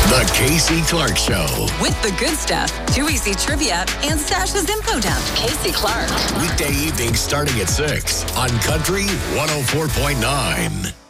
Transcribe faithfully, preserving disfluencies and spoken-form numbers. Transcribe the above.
The Casey Clark Show. With the good stuff, two E C trivia, and Stasha's info dump. Casey Clark. Weekday evenings starting at six on Country one oh four point nine.